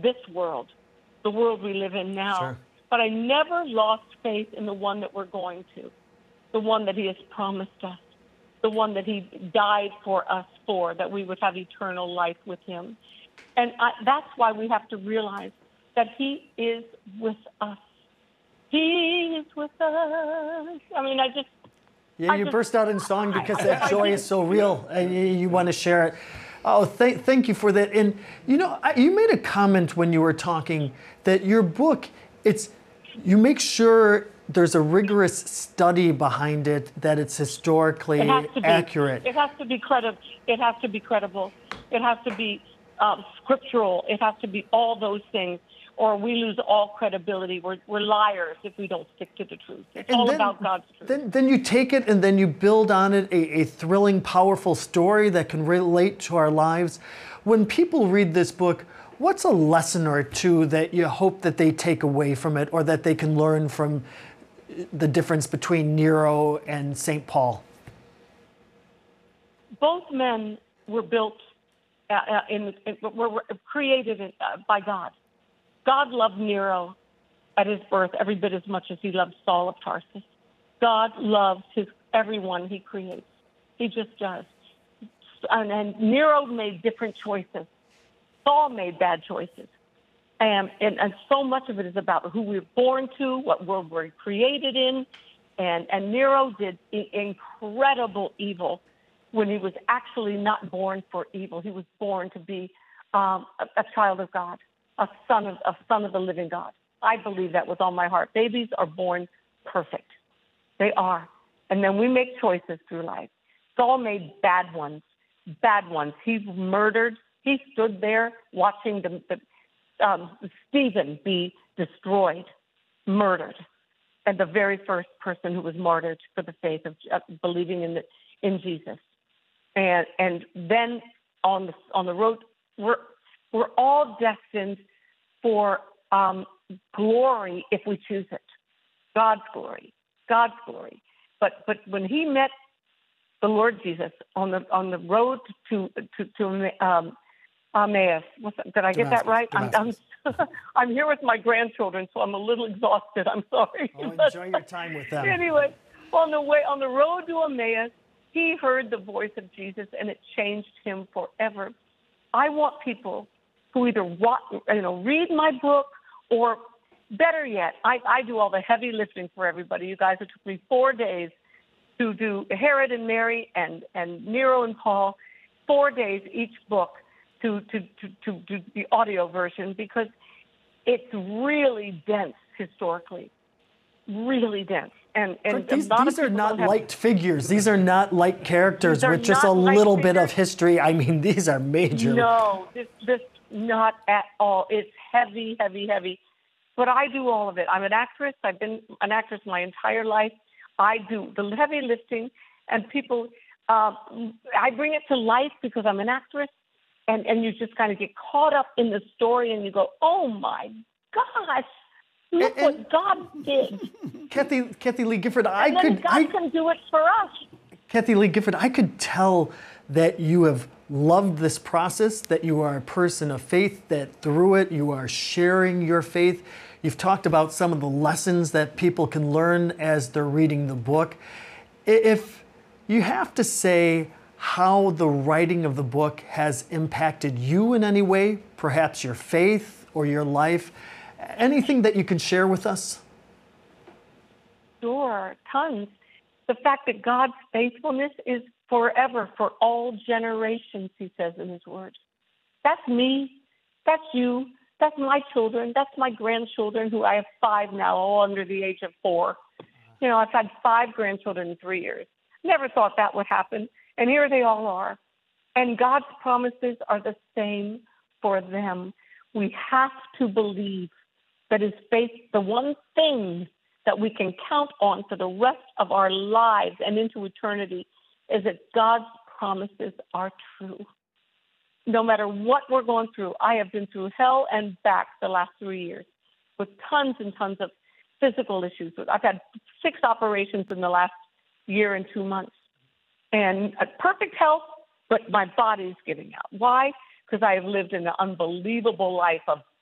this world, the world we live in now. Sure. But I never lost faith in the one that we're going to, the one that he has promised us, the one that he died for us for, that we would have eternal life with him. And that's why we have to realize that he is with us. He is with us. I mean, you burst out in song because that joy is so real, and you want to share it. Oh, thank you for that. And you know, you made a comment when you were talking that your book, you make sure there's a rigorous study behind it, that it's historically accurate. It has to be credible. It has to be credible. It has to be scriptural. It has to be all those things, or we lose all credibility. We're liars if we don't stick to the truth. It's all about God's truth. Then you take it and then you build on it a thrilling, powerful story that can relate to our lives. When people read this book, what's a lesson or two that you hope that they take away from it, or that they can learn from the difference between Nero and St. Paul? Both men were built, were created by God. God loved Nero at his birth every bit as much as he loved Saul of Tarsus. God loves everyone he creates. He just does. And Nero made different choices. Saul made bad choices. And so much of it is about who we're born to, what world we're created in. And Nero did incredible evil when he was actually not born for evil. He was born to be a child of God, a son of the living God. I believe that with all my heart. Babies are born perfect. They are. And then we make choices through life. Saul made bad ones. He murdered. He stood there watching Stephen be destroyed, murdered, and the very first person who was martyred for the faith of believing in Jesus. And then on the road, we're all destined for glory if we choose it. God's glory. But when he met the Lord Jesus on the road to Emmaus. Did I get that right? I'm here with my grandchildren, so I'm a little exhausted. I'm sorry. Oh, enjoy your time with them. Anyway, on the road to Emmaus, he heard the voice of Jesus, and it changed him forever. I want people who either read my book, or better yet, I do all the heavy lifting for everybody. You guys, it took me 4 days to do Herod and Mary and Nero and Paul, 4 days each book. To do the audio version, because it's really dense historically, really dense. And these are not light figures. These are not light characters with just a little bit of history. I mean, these are major. No, this not at all. It's heavy. But I do all of it. I'm an actress. I've been an actress my entire life. I do the heavy lifting, and people, I bring it to life because I'm an actress. And you just kind of get caught up in the story, and you go, oh, my gosh, look what God did. Kathie Lee Gifford, God can do it for us. Kathie Lee Gifford, I could tell that you have loved this process, that you are a person of faith, that through it you are sharing your faith. You've talked about some of the lessons that people can learn as they're reading the book. If you have to say how the writing of the book has impacted you in any way, perhaps your faith or your life, anything that you can share with us? Sure, tons. The fact that God's faithfulness is forever, for all generations, he says in his word. That's me. That's you. That's my children. That's my grandchildren, who I have 5 now, all under the age of 4. You know, I've had 5 grandchildren in 3 years. Never thought that would happen. And here they all are. And God's promises are the same for them. We have to believe that his faith, the one thing that we can count on for the rest of our lives and into eternity, is that God's promises are true. No matter what we're going through, I have been through hell and back the last 3 years with tons and tons of physical issues. I've had 6 operations in the last year and 2 months. And perfect health, but my body's giving out. Why? Because I have lived an unbelievable life of